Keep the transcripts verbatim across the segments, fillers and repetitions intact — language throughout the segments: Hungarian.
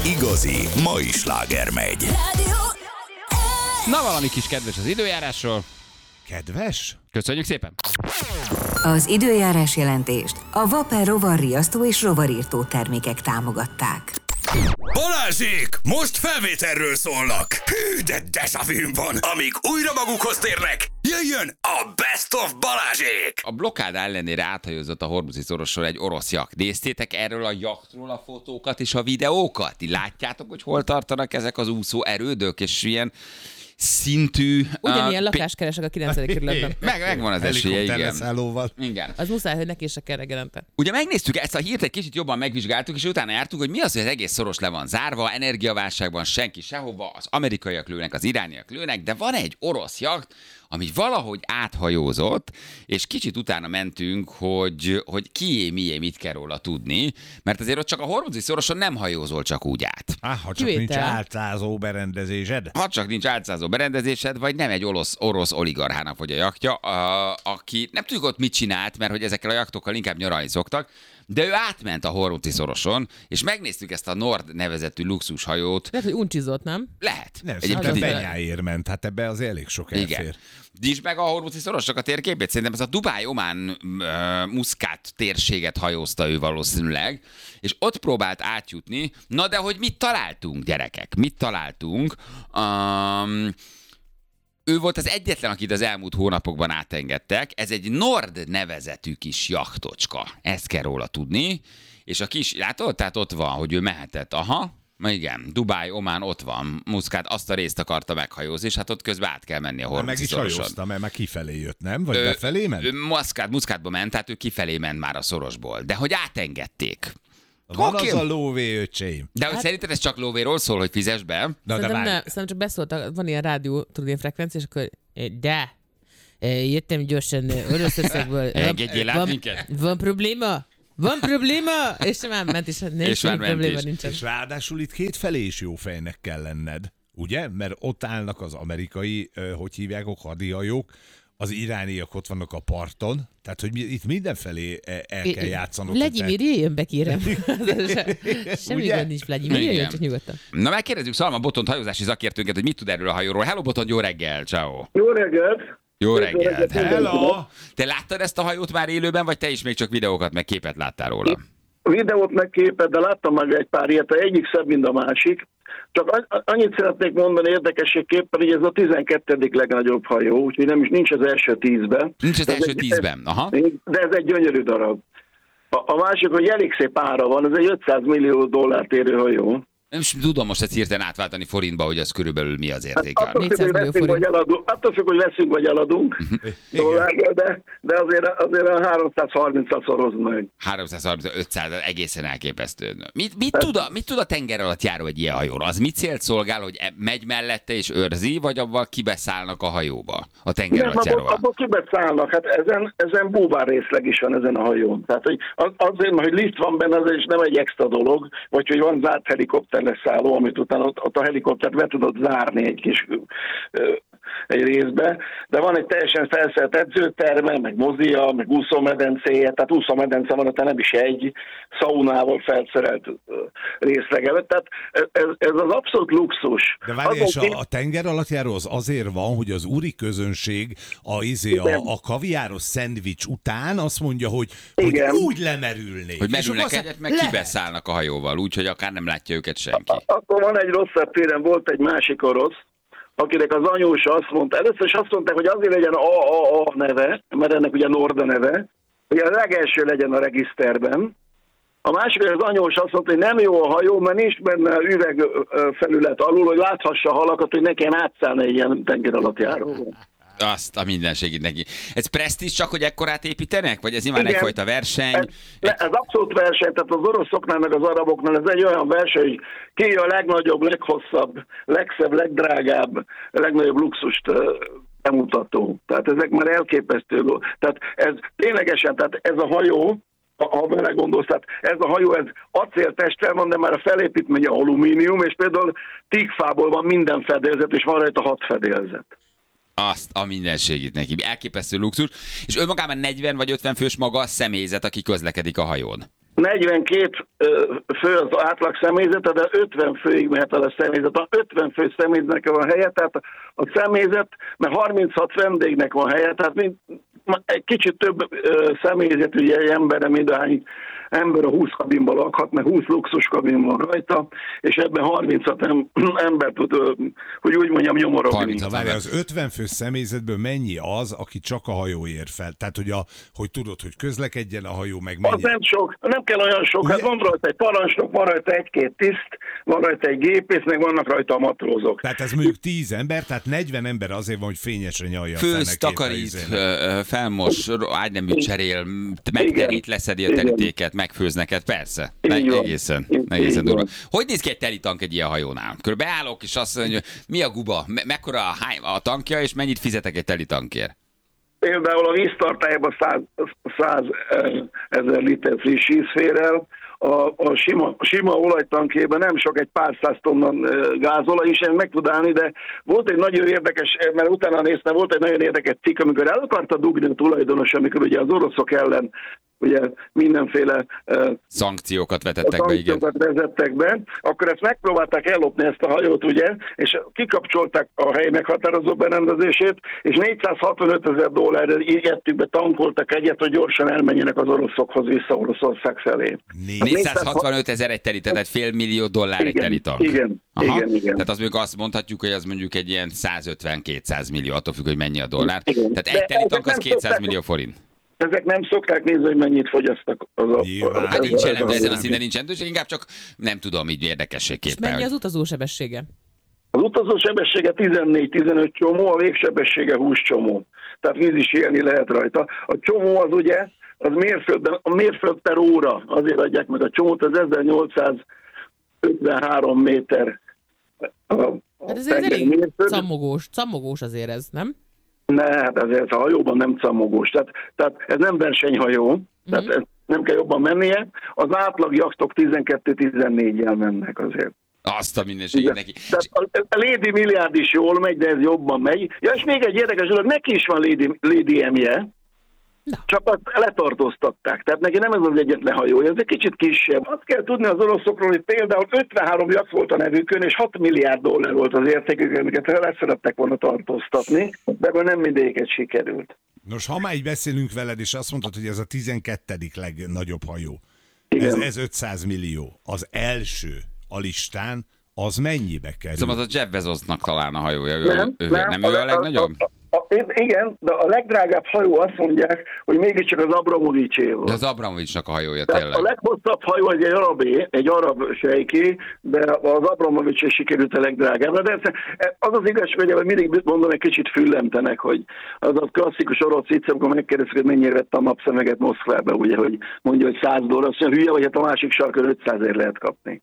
igazi mai sláger megy. Na, valami kis kedves az időjárásról. Kedves? Köszönjük szépen! Az időjárás jelentést a Vaper rovarriasztó és rovarírtó termékek támogatták. Balázsék! Most felvételről szólnak! Hű, de dezsavűm van! Amíg újra magukhoz térnek, jöjjön a Best of Balázsék! A blokkád ellenére áthajózott a Hormuzi szorosról egy orosz jakt. Néztétek erről a jaktról a fotókat és a videókat? Ti látjátok, hogy hol tartanak ezek az úszó erődök, és ilyen szintű... Ugyanilyen lakást keresek a kilencedik kerületben. Meg, megvan az esélye, igen. igen. Az muszáj, hogy neki is kell reggelente. Ugye megnéztük ezt a hírt, egy kicsit jobban megvizsgáltuk, és utána jártunk, hogy mi az, hogy az egész szoros le van zárva, energiaválságban senki sehova, az amerikaiak lőnek, az irániak lőnek, de van egy orosz jakt, ami valahogy áthajózott, és kicsit utána mentünk, hogy, hogy kié, mié, mit kell róla tudni, mert azért ott csak a Hormuzi szoroson nem hajózol csak úgy át. Á, ha csak Kivétel. nincs álcázó berendezésed. Ha csak nincs álcázó berendezésed, vagy nem egy orosz, orosz oligarchának vagy a jaktja, a, aki nem tudjuk ott mit csinált, mert hogy ezekkel a jaktokkal inkább nyaralni szoktak, de ő átment a Hormuzi szoroson, és megnéztük ezt a Nord nevezetű luxushajót. Lehet, hogy uncsizott, nem? Lehet. Nem, Egyébként szerintem így- benyáért ment, hát ebbe az elég sok elfér. Igen. Nyisd meg a Hormuzi szorosnak a térképét, szerintem ez a Dubáj-Omán uh, Muszkát térséget hajózta ő valószínűleg, és ott próbált átjutni. Na de hogy mit találtunk, gyerekek? Mit találtunk? Um, ő volt az egyetlen, akit az elmúlt hónapokban átengedtek. Ez egy Nord nevezetű kis jachtocska. Ezt kell róla tudni. És a kis, látod? Tehát ott van, hogy ő mehetett. Aha. Na igen, Dubáj, Omán ott van, Muszkát azt a részt akarta meghajózni, és hát ott közben át kell menni a Meg Hormuzi is szoroson. hajózta, mert már kifelé jött, nem? Vagy befelé ment? Ő Muszkát, Muszkátba ment, tehát ő kifelé ment már a szorosból. De hogy átengedték. Van Oké. az a lóvé, öcsém. De hogy szerinted ez csak lóvéról szól, hogy fizess be? Na, de Szerintem, várj. nem, szerintem csak beszóltak, van ilyen rádió, tudod, ilyen frekvencia, és akkor eh, de, eh, jöttem gyorsan eh, Oroszországból. Engedjél át van, minket? van probléma? Van probléma? És már ment, és nincs És már ment probléma, is. nincsen. És ráadásul itt kétfelé is jó fejnek kell lenned, ugye? Mert ott állnak az amerikai, ö, hogy hívják, a hadihajók, az irániak ott vannak a parton, tehát hogy mi, itt mindenfelé e- el kell játszanod. Vladimir, jöjjön be, kérem. Semmi Ugye? gond nincs, Vladimir, Igen. jöjjön csak nyugodtan. Na megkérdezzük Szalma Botont, hajózási szakértőnket, hogy mit tud erről a hajóról. Hello Botont, jó reggel, ciao. Jó reggelt! Jó reggelt. Hello! Te láttad ezt a hajót már élőben, vagy te is még csak videókat, meg képet láttál róla? Videót meg képet, de láttam meg egy pár ilyet, egyik szebb, mint a másik. Csak a- annyit szeretnék mondani érdekességképpen, hogy ez a tizenkettedik legnagyobb hajó, úgyhogy nem is nincs az első tízben. Nincs az Ez első egy- tízben. Aha. De ez egy gyönyörű darab. A, a másik, hogy elég szép ára van, ez egy ötszáz millió dollárt érő hajó. Nem is tudom most ezt hirtelen átváltani forintba, hogy az körülbelül mi az értéke. Attól függ, négyszáz hogy millió veszünk, vagy forint. eladunk, attól függ, hogy veszünk, vagy eladunk dollárra, de, de azért, azért a háromszázharminccal szoroz meg. háromszázharminc ötszáz, egészen elképesztő. Mit, mit, tud a, mit tud a tenger alatt járó egy ilyen hajóra? Az mit célt szolgál, hogy e- megy mellette és őrzi, vagy abban kibeszállnak a hajóba? A tenger Nem, alatt abból, járóval? abból kibeszállnak, hát ezen, ezen búvár részleg is van ezen a hajón. Tehát, hogy az, azért, mert hogy lift van benne, az is nem egy extra dolog, vagy hogy van zárt helikopter leszálló, amit utána ott, ott a helikoptert be tudod zárni egy kis ö, egy részbe, de van egy teljesen felszerelt edzőterme, meg mozia, meg úszómedencéje, tehát úszómedence van, tehát nem is egy szaunával felszerelt ö, részlege. Tehát ez, ez az abszolút luxus. De várj, és Azon a, a tenger alattjáró az azért van, hogy az úri közönség a, izé, a, a kaviáros szendvics után azt mondja, hogy, hogy Igen. úgy lemerülnék. Hogy És merülnek akkor egyet, meg lehet. kibeszállnak a hajóval, úgyhogy akár nem látja őket senki. Akkor van egy rosszabb téren, volt egy másik orosz, akinek az anyósa azt mondta, először is azt mondták, hogy azért legyen á á á neve, mert ennek ugye Norda neve, hogy a legelső legyen a regiszterben. A másik, hogy az anyós azt mondta, hogy nem jó a hajó, mert nincs benne üvegfelület alul, hogy láthassa a halakat, hogy ne kelljen átszállni egy ilyen tenger alatt járóval. Azt a minden segít neki. Ez presztízs csak, hogy ekkorát építenek? Vagy ez nyilván Igen. egyfajta verseny? Ez, le- ez abszolút verseny, tehát az oroszoknál meg az araboknál ez egy olyan verseny, hogy ki a legnagyobb, leghosszabb, legszebb, legdrágább, legnagyobb luxust ö, bemutató. Tehát ezek már elképesztő. Tehát ez ténylegesen, tehát ez a hajó, ha ha belegondolsz, tehát ez a hajó, ez acéltesttel van, de már a felépítménye alumínium, és például tígfából van minden fedélzet, és van rajta hat fedélzet. Azt a minden segít neki. Elképesztő luxus. És önmagában negyven vagy ötven fős maga a személyzet, aki közlekedik a hajón. negyvenkét fő az átlag személyzete, de ötven főig mehet el a személyzet. A ötven fő személyzetnek van helye, tehát a személyzet, mert harminchat vendégnek van helye, tehát mind, egy kicsit több személyzet, ugye egy emberre mindahány ember a húsz kabinban lakhat, mert húsz luxus kabin van rajta, és ebben harminchat ember tud, hogy úgy mondjam, nyomorogni. Na várj, az ötven fő személyzetből mennyi az, aki csak a hajó ér fel? Tehát, hogy, a, hogy tudod, hogy közlekedjen a hajó, meg mennyi? Az nem sok, nem kell olyan sok, hát van rajta egy parancsnok, van rajta egy-két tiszt, van rajta egy gépész, meg vannak rajta a matrózok. Tehát ez mondjuk tíz ember, tehát negyven ember azért van, hogy fényesre nyalja fel. Főz, takarít, felmos, ágynemű cserél, megterít, leszedi a terítéket, megfőz neked, persze. Meg, egészen, egészen durva. Hogy néz ki egy teli tank egy ilyen hajónál? Akkor beállok, és azt mondja, mi a guba, me- mekkora a, a tankja, és mennyit fizetek egy teli tankért? Például a víztartályában száz ezer liter friss víz fér el, a, a sima, sima olajtankjében nem sok, egy pár száz tonna gázolaj is, meg tud állni, de volt egy nagyon érdekes, mert utána néztem, volt egy nagyon érdekes cikk, amikor el akarta dugni a tulajdonos, amikor ugye az oroszok ellen ugye mindenféle uh, szankciókat vetettek be, igen. vezettek be, akkor ezt megpróbálták ellopni ezt a hajót, ugye, és kikapcsolták a hely meghatározó berendezését, és négyszázhatvanöt ezer dollárral égettük be, tankoltak egyet, hogy gyorsan elmenjenek az oroszokhoz vissza Oroszország felé. négyszázhatvanöt ezer egy teli, tehát fél millió dollár igen, egy teli tank. Igen, Aha. igen, igen. Tehát az mondjuk azt mondhatjuk, hogy az mondjuk egy ilyen százötven-kétszáz millió, attól függ, hogy mennyi a dollár. Igen. Tehát egy teli tank az kétszáz millió forint. Ezek nem szokták nézni, hogy mennyit fogyasztak az a... Nyilván. Hát nincs jelentő, ezen a szinten nincs jelentőség, inkább csak nem tudom, így érdekességképpen. És mennyi hogy- az utazósebessége? Az utazó sebessége tizennégy-tizenöt csomó, a végsebessége húsz csomó. Tehát víz is élni lehet rajta. A csomó az ugye, az mérföldben, a mérföld per óra, azért adják meg a csomót, az ezernyolcszázötvenhárom méter. A, a Hát ez egy elég mérföld. cammogós, cammogós azért ez, nem? Ne, hát ezért a hajóban nem cammogós. Tehát, tehát ez nem versenyhajó, tehát ez nem kell jobban mennie. Az átlag jachtok tizenkettő-tizennégyel mennek azért. Azt a mindenségét neki. Tehát a, a Lady Milliárd is jól megy, de ez jobban megy. Ja, és még egy érdekes dolog, neki is van Lady, Lady M-je, csak azt letartóztatták. Tehát neki nem ez az egyetlen hajója, ez egy kicsit kisebb. Azt kell tudni az oroszokról, hogy például ötvenhárom jacht volt a nevükön, és hat milliárd dollár volt az értékük, amiket le szerettek volna tartóztatni, de ebből nem mindegyiket sikerült. Nos, ha már így beszélünk veled, és azt mondtad, hogy ez a tizenkettedik legnagyobb hajó. Igen. Ez, ez ötszáz millió. Az első a listán, az mennyibe kerül? Szóval az a Jeff Bezosnak talán a hajója. Ő, Nem, ő, nem, nem ő a legnagyobb? A, a, a, igen, de a legdrágább hajó azt mondják, hogy mégiscsak az Abramovicsé volt. De az Abramovicsnak a hajója Tehát tényleg. a leghosszabb hajó egy arabé, egy arab sejké, de az Abramovicsé sikerült a legdrágább. De az az igazság, hogy mindig mondom, egy kicsit füllemtenek, hogy az a klasszikus orosz vicc, amikor megkérdezik, hogy mennyire vette a napszemeget Moszkvába, ugye, hogy mondja, hogy száz dollár, azt mondja, hülye, vagy hát a másik sarkon ötszázért lehet kapni.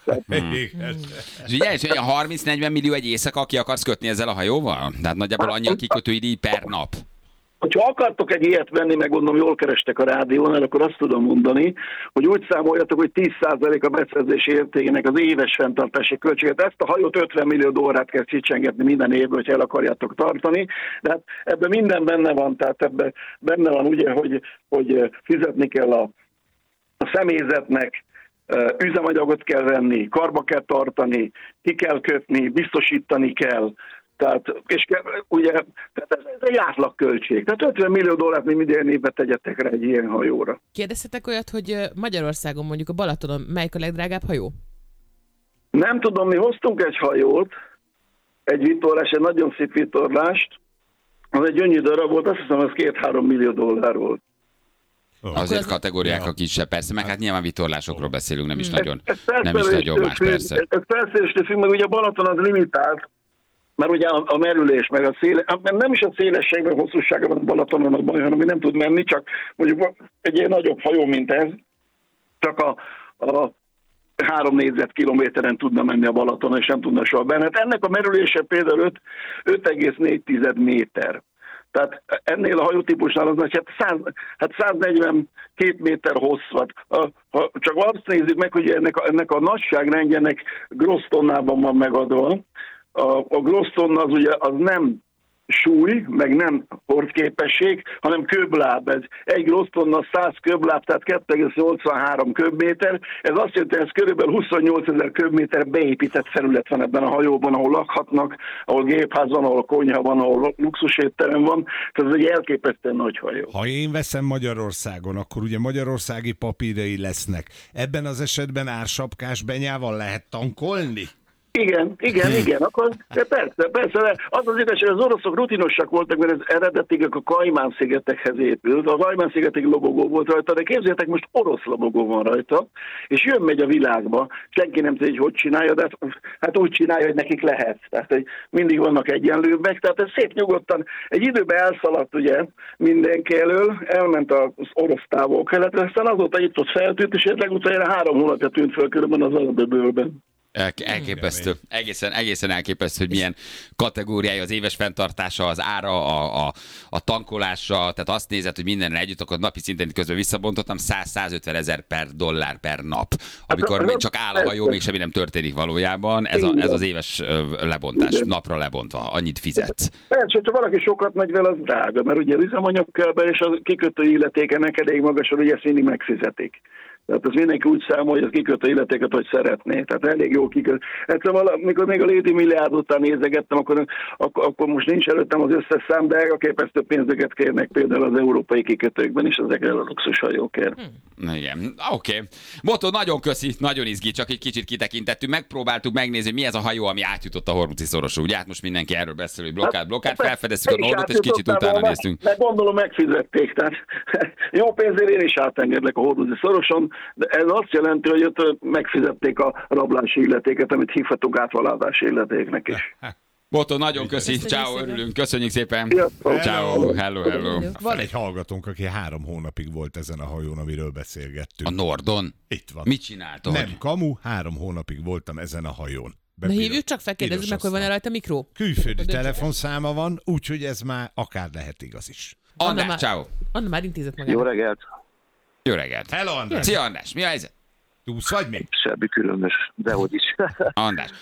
És ugye, és olyan harminc-negyven millió egy éjszaka, aki akarsz kötni ezzel a hajóval? Tehát nagyjából annyi a kikötőidíj per nap. Ha akartok egy ilyet venni, meg gondolom jól kerestek a rádiónál, akkor azt tudom mondani, hogy úgy számoljatok, hogy tíz százalék a beszerzési értékének az éves fenntartási költséget. Ezt a hajót ötven millió dollárt kell csicsengetni minden évben, hogyha el akarjátok tartani. De hát ebben minden benne van, tehát ebben benne van ugye, hogy, hogy fizetni kell a, a személyzetnek, üzemanyagot kell venni, karba kell tartani, ki kell kötni, biztosítani kell. Tehát, és ugye, tehát ez, ez egy átlagköltség. Tehát ötven millió dollárt még minden évben tegyetek rá egy ilyen hajóra. Kérdeztetek olyat, hogy ö, Magyarországon mondjuk a Balatonon melyik a legdrágább hajó? Nem tudom, mi hoztunk egy hajót, egy vitorlás, egy nagyon szép vitorlást, az egy gyönyörű darab volt, azt hiszem, az két-három millió dollár volt. Azért az- kategóriák Ja. a kisebb, persze, meg hát nyilván vitorlásokról beszélünk, nem is Hmm. nagyon, Ez nem is felszereléstől nagyon más, függ, persze. Ez felszereléstől függ, meg ugye a Balaton az limitált, mert ugye a, a merülés, meg a széle, nem is a szélességben, hosszúságban van a Balatonon a baj, hanem hogy nem tud menni, csak mondjuk egy ilyen nagyobb hajó, mint ez, csak a, a három négyzetkilométeren tudna menni a Balatonon, és nem tudna soha benne. Hát ennek a merülése például öt egész négy méter. Tehát ennél a hajótípusnál az nagy, hát, száz, hát száznegyvenkét méter hosszat. Ha csak azt nézzük meg, hogy ennek a, ennek a nagyságrendjének grossz tonnában van megadva. A, a grossz tonna az ugye az nem súly, meg nem hordképesség, hanem köbláb. Ez egy rossz tonna száz köbláb, tehát kettő egész nyolcvanhárom köbméter. Ez azt jelenti, hogy ez körülbelül huszonnyolcezer köbméter beépített felület van ebben a hajóban, ahol lakhatnak, ahol gépház van, ahol konyha van, ahol luxusétterem van. Tehát ez egy elképesztően nagy hajó. Ha én veszem Magyarországon, akkor ugye magyarországi papírai lesznek. Ebben az esetben ársapkás benyával lehet tankolni? Igen, igen, igen, akkor de persze, persze, de az az igazság, hogy az oroszok rutinosak voltak, mert ez eredetileg a Kajmán-szigetekhez épült, a Kajmán-szigetek lobogó volt rajta, de képzeljétek, most orosz lobogó van rajta, és jön megy a világba, senki nem tudja, hogy hogy csinálja, de hát úgy csinálja, hogy nekik lehet, tehát hogy mindig vannak egyenlőbbek, tehát ez szép nyugodtan, egy időben elszaladt ugye mindenki elől, elment az orosz távol-keletre, aztán azóta itt ott feltűnt, és legutoljára három hónapja tűnt föl körülbelül az Alaböbölben. El- elképesztő. Egészen, egészen elképesztő, hogy milyen kategóriája az éves fenntartása, az ára, a, a, a tankolása, tehát azt nézed, hogy mindenre együtt, akkor napi szinten közben visszabontottam, száz-százötven ezer per dollár per nap. Amikor még csak áll a hajó, még semmi nem történik valójában. Ez, a, ez az éves lebontás, napra lebontva. Annyit fizetsz. Persze, hogyha valaki sokat megy vele, az drága, mert ugye üzemanyag kell be, és a kikötő illetéke neked elég magas, hogy ezt mindig megfizetik. Tehát az mindenki úgy számol, hogy az kikötő illetéket, hogy szeretné. Tehát elég jó kikötő. Egyszer amikor még a Lady Milliárd után nézegettem, akkor, akkor, akkor most nincs előttem az összes szám, de elképesztő pénzeket kérnek például az európai kikötőkben is ezekre a luxushajókért. Hmm. Igen, oké. Okay. Botó, nagyon köszi, nagyon izgi, csak egy kicsit kitekintettünk. Megpróbáltuk megnézni, mi ez a hajó, ami átjutott a Hormüzi szoroson. Ugye hát most mindenki erről beszél, hogy blokkát, blokkát, felfedeztük a nódot, és kicsit utána néztünk. Meg gondolom megfizették, tehát jó pénzért én is átengedlek a Hormüzi szoroson, de ez azt jelenti, hogy ott megfizették a rablási illetéket, amit hívhatunk átvaládási illetéknek is. Botó, nagyon köszi, ciao, örülünk, köszönjük szépen. Sziasztok. Ciao, hello, hello. Van egy hallgatónk, aki három hónapig volt ezen a hajón, amiről beszélgettünk. A Nordon? Itt van. Mit csináltad? Nem kamu, három hónapig voltam ezen a hajón. Na hívjuk csak fel, kérdezzük meg, hogy van-e rajta mikró? Külföldi telefonszáma van, úgyhogy ez már akár lehet igaz is. András, ciao. Anna már intézett magának. Jó reggelt! Jó reggelt. Hello, András. Szia, András, mi a helyzet? Túsz vagy még? Semmi különös, dehogy is. András,